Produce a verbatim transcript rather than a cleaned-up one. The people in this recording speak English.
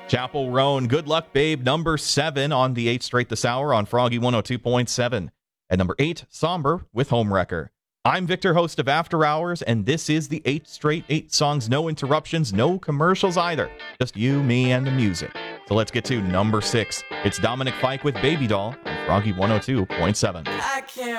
Chapel Roan, Good Luck Babe, number seven on the eight straight this hour on Froggy one oh two point seven. At number eight, Somber with Homewrecker. I'm Victor, host of After Hours, and this is the eight straight eight songs, no interruptions, no commercials either. Just you, me, and the music. So let's get to number six. It's Dominic Fike with Baby Doll on Froggy one oh two point seven. I can't